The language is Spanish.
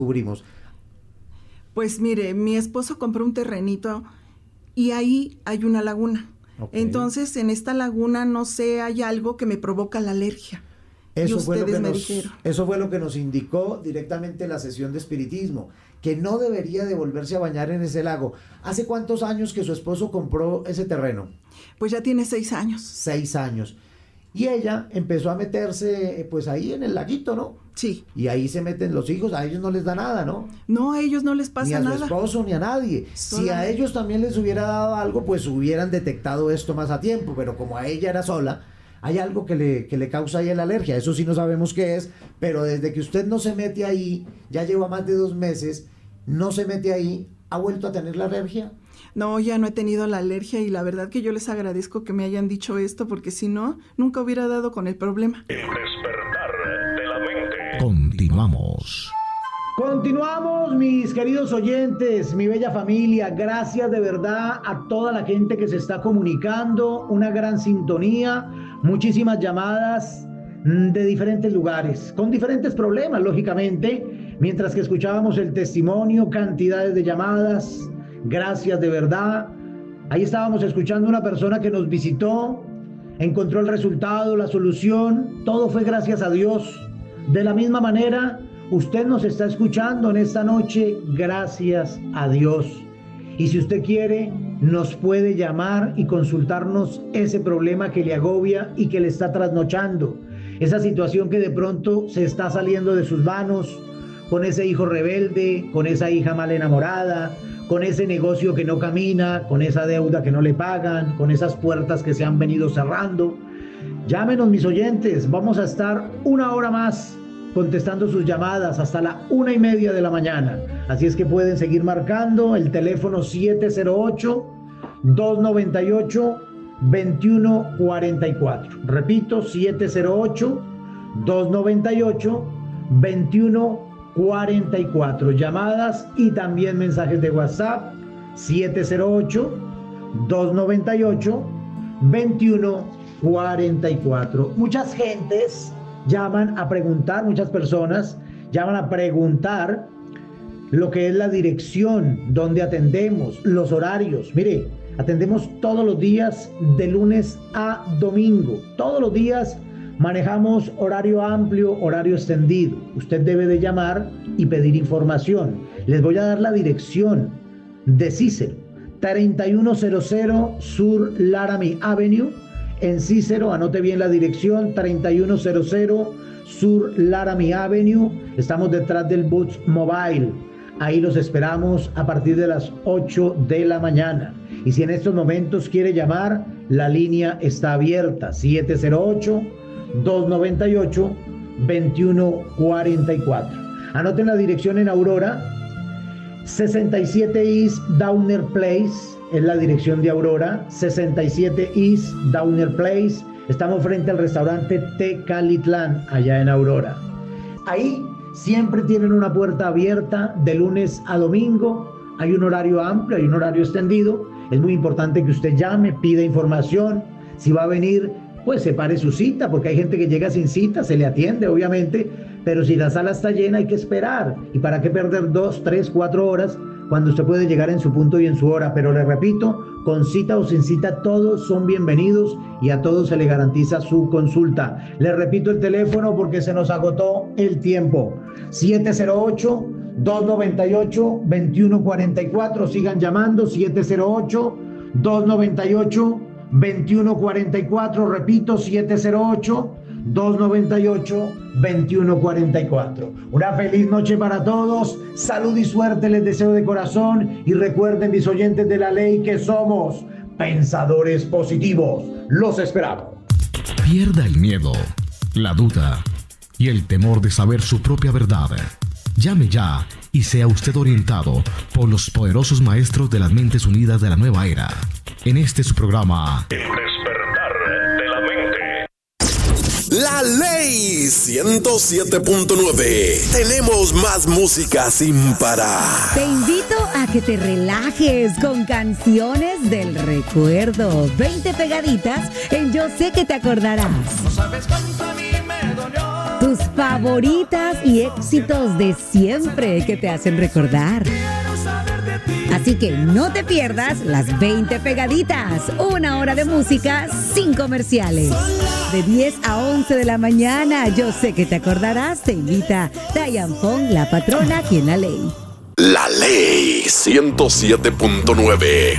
descubrimos? Pues mire, mi esposo compró un terrenito y ahí hay una laguna. Okay. Entonces, en esta laguna, no sé, hay algo que me provoca la alergia. Eso fue lo que nos indicó directamente la sesión de espiritismo, que no debería de volverse a bañar en ese lago. ¿Hace cuántos años que su esposo compró ese terreno? Pues ya tiene 6 años. 6 años. Y ella empezó a meterse, pues ahí en el laguito, ¿no? Sí. Y ahí se meten los hijos, a ellos no les da nada, ¿no? No, a ellos no les pasa nada. Ni a su esposo, ni a nadie. Si a ellos también les hubiera dado algo, pues hubieran detectado esto más a tiempo, pero como a ella era sola, hay algo que le causa a ella la alergia. Eso sí no sabemos qué es, pero desde que usted no se mete ahí, ya lleva más de 2 meses, no se mete ahí, ¿ha vuelto a tener la alergia? No, ya no he tenido la alergia y la verdad que yo les agradezco que me hayan dicho esto porque si no, nunca hubiera dado con el problema. El despertar de la mente. Continuamos. Continuamos, mis queridos oyentes, mi bella familia. Gracias de verdad a toda la gente que se está comunicando. Una gran sintonía, muchísimas llamadas de diferentes lugares, con diferentes problemas, lógicamente. Mientras que escuchábamos el testimonio, cantidades de llamadas. Gracias de verdad. Ahí estábamos escuchando una persona que nos visitó, encontró el resultado, la solución. Todo fue gracias a Dios. De la misma manera, usted nos está escuchando en esta noche, gracias a Dios. Y si usted quiere, nos puede llamar y consultarnos ese problema que le agobia y que le está trasnochando. Esa situación que de pronto se está saliendo de sus manos, con ese hijo rebelde, con esa hija mal enamorada, con ese negocio que no camina, con esa deuda que no le pagan, con esas puertas que se han venido cerrando. Llámenos, mis oyentes, vamos a estar 1 hora más contestando sus llamadas hasta la 1:30 de la mañana. Así es que pueden seguir marcando el teléfono 708-298-2144. Repito, 708-298-2144. Llamadas y también mensajes de WhatsApp 708-298-2144. Muchas gentes llaman a preguntar, muchas personas llaman a preguntar lo que es la dirección, donde atendemos, los horarios. Mire, atendemos todos los días de lunes a domingo. Todos los días manejamos horario amplio, horario extendido. Usted debe de llamar y pedir información. Les voy a dar la dirección de Cícero, 3100 Sur Laramie Avenue. En Cícero, anote bien la dirección, 3100 Sur Laramie Avenue. Estamos detrás del Boots Mobile. Ahí los esperamos a partir de las 8 de la mañana. Y si en estos momentos quiere llamar, la línea está abierta, 708-298-2144. Anoten la dirección en Aurora, 67 East Downer Place. Es la dirección de Aurora, 67 East Downer Place. Estamos frente al restaurante Tecalitlán, allá en Aurora. Ahí siempre tienen una puerta abierta de lunes a domingo. Hay un horario amplio, hay un horario extendido. Es muy importante que usted llame, pida información. Si va a venir, pues separe su cita, porque hay gente que llega sin cita, se le atiende, obviamente. Pero si la sala está llena, hay que esperar. ¿Y para qué perder 2, 3, 4 horas? Cuando usted puede llegar en su punto y en su hora. Pero le repito, con cita o sin cita, todos son bienvenidos y a todos se le garantiza su consulta. Le repito el teléfono porque se nos agotó el tiempo. 708-298-2144. Sigan llamando, 708-298-2144. Repito, 708-298-2144. Una feliz noche para todos. Salud y suerte les deseo de corazón. Y recuerden, mis oyentes de la ley, que somos pensadores positivos. Los esperamos. Pierda el miedo, la duda y el temor de saber su propia verdad. Llame ya y sea usted orientado por los poderosos maestros de las mentes unidas de la nueva era. En este su programa, El despertar de la mente. La Ley 107.9. Tenemos más música sin parar. Te invito a que te relajes con canciones del recuerdo. 20 pegaditas en Yo Sé Que Te Acordarás. No sabes cuánto a mí me dolió. Tus favoritas y éxitos de siempre que te hacen recordar. Así que no te pierdas las 20 pegaditas, una hora de música sin comerciales. De 10 a 11 de la mañana, yo sé que te acordarás, te invita Diane Fong, la patrona aquí en La Ley. La Ley 107.9.